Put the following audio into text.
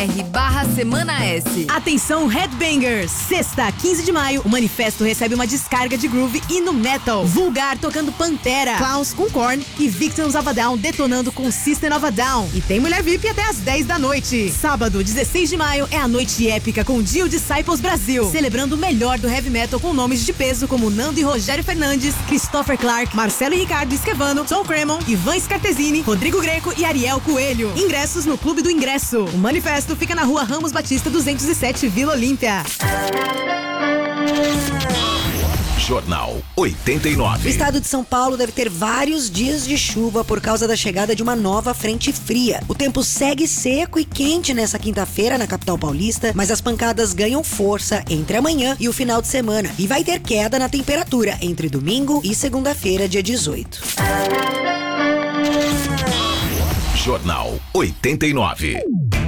Semana S. Atenção, Headbangers! Sexta, 15 de maio, o Manifesto recebe uma descarga de groove e no metal. Vulgar tocando Pantera, Clowns com Korn e Victims of a Down detonando com System of a Down. E tem Mulher VIP até às 10 da noite. Sábado, 16 de maio, é a noite épica com Dio Disciples Brasil, celebrando o melhor do heavy metal com nomes de peso como Nando e Rogério Fernandes, Christopher Clark, Marcelo e Ricardo Esquevano, Tom Cremon, Ivan Scartesini, Rodrigo Greco e Ariel Coelho. Ingressos no Clube do Ingresso. O Manifesto fica na rua Ramos Batista 207, Vila Olímpia. Jornal 89. O estado de São Paulo deve ter vários dias de chuva por causa da chegada de uma nova frente fria. O tempo segue seco e quente nessa quinta-feira na capital paulista, mas as pancadas ganham força entre amanhã e o final de semana e vai ter queda na temperatura entre domingo e segunda-feira, dia 18. Jornal 89.